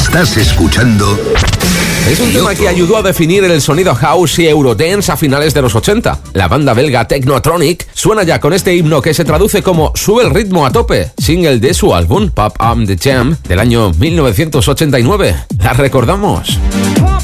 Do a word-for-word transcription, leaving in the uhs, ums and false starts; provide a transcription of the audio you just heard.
Estás escuchando... Es un tema que ayudó a definir el sonido house y eurodance a finales de los ochenta. La banda belga Technotronic suena ya con este himno que se traduce como Sube el ritmo a tope, single de su álbum Pop Up the Jam del año mil novecientos ochenta y nueve. ¿La recordamos?